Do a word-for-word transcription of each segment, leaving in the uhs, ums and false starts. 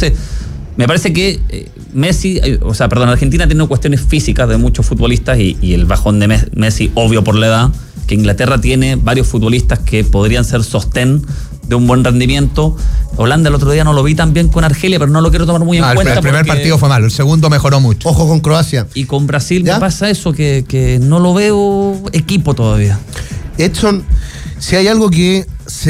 Entonces, me parece que eh, Messi, eh, o sea, perdón, Argentina tiene cuestiones físicas de muchos futbolistas y, y el bajón de Messi, obvio por la edad, que Inglaterra tiene varios futbolistas que podrían ser sostén de un buen rendimiento. Holanda el otro día no lo vi tan bien con Argelia, pero no lo quiero tomar muy en ah, cuenta. El primer porque... partido fue malo, el segundo mejoró mucho. Ojo con Croacia. Y con Brasil ¿Ya? me pasa eso, que, que no lo veo equipo todavía. Edson, si hay algo que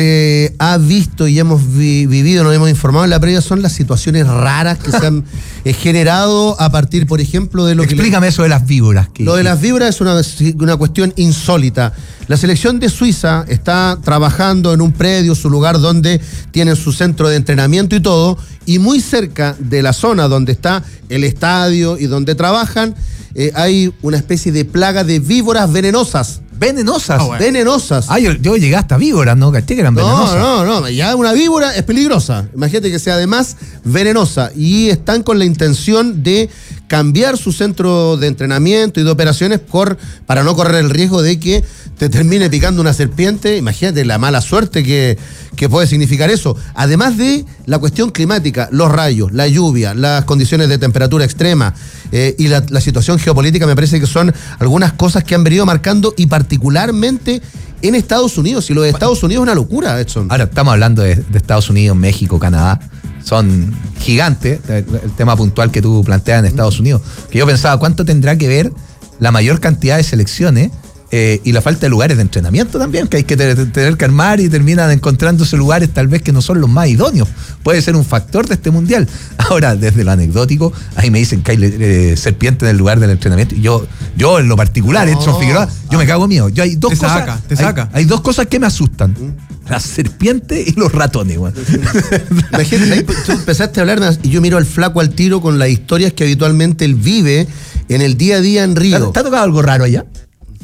se ha visto y hemos vi, vivido, nos hemos informado en la previa, son las situaciones raras que se han eh, generado a partir, por ejemplo, de lo Explícame que... Explícame eso de las víboras. Que, lo de las víboras es una, una cuestión insólita. La selección de Suiza está trabajando en un predio, su lugar donde tienen su centro de entrenamiento y todo, y muy cerca de la zona donde está el estadio y donde trabajan, eh, hay una especie de plaga de víboras venenosas. ¿Venenosas? Oh, bueno. Venenosas. Ah, yo, yo llegué hasta víboras, ¿no? Caché que eran no, venenosas. No, no, no. Ya una víbora es peligrosa. Imagínate que sea además venenosa. Y están con la intención de cambiar su centro de entrenamiento y de operaciones por, para no correr el riesgo de que te termine picando una serpiente. Imagínate la mala suerte que, que puede significar eso. Además de la cuestión climática, los rayos, la lluvia, las condiciones de temperatura extrema eh, y la, la situación geopolítica, me parece que son algunas cosas que han venido marcando y particularmente en Estados Unidos. Y lo de Estados Unidos es una locura, Edson. Ahora estamos hablando de, de Estados Unidos, México, Canadá. Son gigantes, el tema puntual que tú planteas en Estados Unidos. Que yo pensaba, ¿cuánto tendrá que ver la mayor cantidad de selecciones eh, y la falta de lugares de entrenamiento también? Que hay que tener, tener que armar y terminan encontrándose lugares tal vez que no son los más idóneos. Puede ser un factor de este mundial. Ahora, desde lo anecdótico, ahí me dicen que hay eh, serpiente en el lugar del entrenamiento. Y yo, yo en lo particular, no. Edson Figueroa, yo me cago mío. Yo hay dos te cosas. Saca, te saca. Hay, hay dos cosas que me asustan. ¿Mm? Las serpientes y los ratones, güey. Imagínate, ahí tú empezaste a hablar y yo miro al flaco al tiro con las historias que habitualmente él vive en el día a día en Río. ¿Te ha tocado algo raro allá?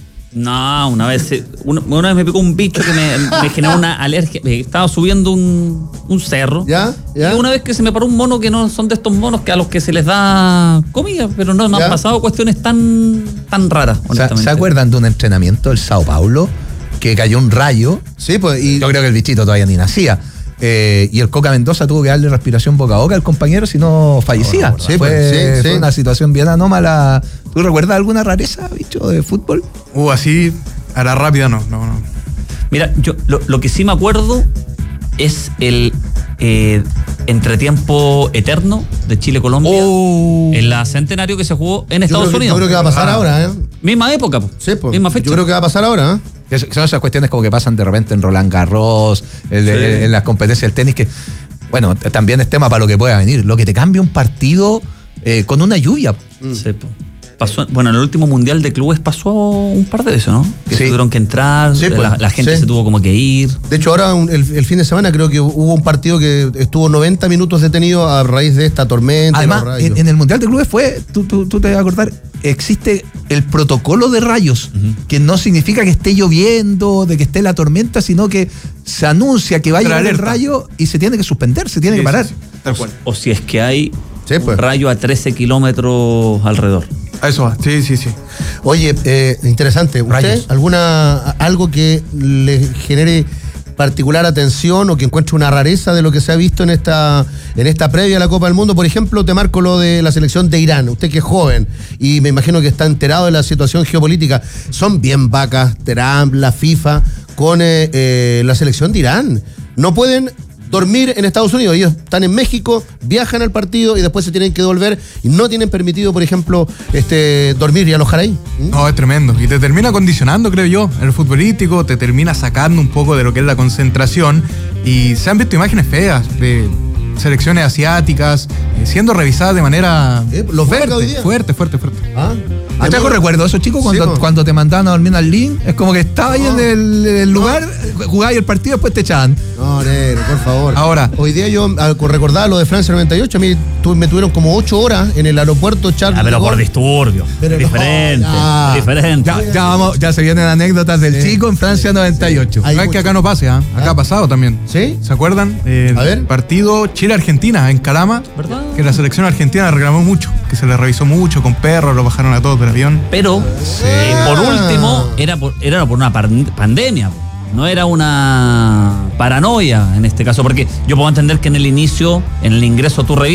No, una vez una, una vez me picó un bicho que me, me generó una alergia. Estaba subiendo un, un cerro. ¿Ya? ¿Ya? Y una vez que se me paró un mono que no son de estos monos que a los que se les da comida, pero no me han pasado cuestiones tan, tan raras, honestamente. ¿Se acuerdan de un entrenamiento del Sao Paulo? Que cayó un rayo. Sí, pues. Y yo creo que el bichito todavía ni nacía. Eh, y el Coca Mendoza tuvo que darle respiración boca a boca al compañero, si no fallecía. Oh, no, sí, fue, pues, sí, fue sí. una situación bien anómala. ¿Tú recuerdas alguna rareza, bicho, de fútbol? Uh, así, a la rápida no, no, no. Mira, yo lo, lo que sí me acuerdo es el eh, entretiempo eterno de Chile-Colombia oh. en la Centenario que se jugó en yo Estados creo que, Unidos. Yo creo que va a pasar ah. ahora, ¿eh? Misma época, pues. Sí, pues. Misma fecha. Yo creo que va a pasar ahora, ¿eh? Es, son esas cuestiones como que pasan de repente en Roland Garros, en, sí. en, en las competencias del tenis, que, bueno, también es tema para lo que pueda venir. Lo que te cambia un partido eh, con una lluvia. Mm. Sí, pues. Pasó, bueno, en el último Mundial de Clubes pasó un par de veces, ¿no? Que sí. tuvieron que entrar, sí, pues, la, la gente sí. se tuvo como que ir. De hecho, ahora un, el, el fin de semana creo que hubo un partido que estuvo noventa minutos detenido a raíz de esta tormenta. Además, en, en el Mundial de Clubes fue, tú, tú, tú te vas a acordar, existe el protocolo de rayos, uh-huh. que no significa que esté lloviendo, de que esté la tormenta, sino que se anuncia que va a llegar el rayo y se tiene que suspender, se tiene sí, que parar. Sí, sí. Tal cual. O, o si es que hay sí, pues. un rayo a trece kilómetros alrededor. Eso va, sí, sí, sí. Oye, eh, interesante. ¿Usted Rayos. alguna algo que le genere particular atención o que encuentre una rareza de lo que se ha visto en esta en esta previa a la Copa del Mundo? Por ejemplo, te marco lo de la selección de Irán. Usted que es joven y me imagino que está enterado de la situación geopolítica. Son bien vacas, Trump, la FIFA, con eh, eh, la selección de Irán. No pueden dormir en Estados Unidos. Ellos están en México, viajan al partido y después se tienen que devolver y no tienen permitido, por ejemplo, este dormir y alojar ahí. ¿Mm? No, es tremendo. Y te termina condicionando, creo yo, en el futbolístico, te termina sacando un poco de lo que es la concentración. Y se han visto imágenes feas de selecciones asiáticas eh, siendo revisadas de manera ¿Eh? ¿Los fuerte, hoy día? fuerte, fuerte, fuerte. ¿Ah? ¿Te acuerdas recuerdo esos chicos cuando, sí, cuando te mandaban a dormir al link? Es como que estaba ahí no, en el, el lugar, no. jugabas el partido y después te echaban. No, negro, por favor. Ahora. Hoy día yo recordaba lo de Francia noventa y ocho, a mí tu, me tuvieron como ocho horas en el aeropuerto Charles Ah, pero de por Gaulle. disturbio. Pero diferente, no, diferente. Ya, ya, vamos, ya se vienen anécdotas del Sí. chico en Francia noventa y ocho. Hay No es mucho. que acá no pase, ¿eh? Acá ¿Ah? ha pasado también. ¿Sí? ¿Se acuerdan? Eh, A ver. El partido Chile-Argentina en Calama, ¿Verdad? que la selección argentina reclamó mucho, que se le revisó mucho con perros, lo bajaron a todos del avión. Pero, eh, por último, era por, era por una par- pandemia. No era una paranoia en este caso, porque yo puedo entender que en el inicio, en el ingreso tú revisas